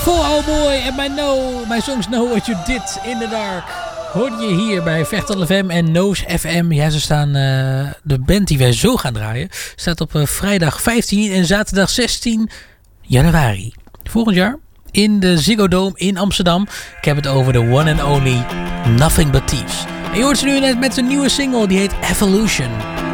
Fall Out Boy en my songs Know What You Did in the Dark. Hoorde je hier bij Vechtal FM en Noos FM. Ja, ze staan, de band die wij zo gaan draaien, staat op vrijdag 15 en zaterdag 16 januari. Volgend jaar in de Ziggo Dome in Amsterdam. Ik heb het over de one and only Nothing But Thieves. En je hoort ze nu net met een nieuwe single, die heet Evolution.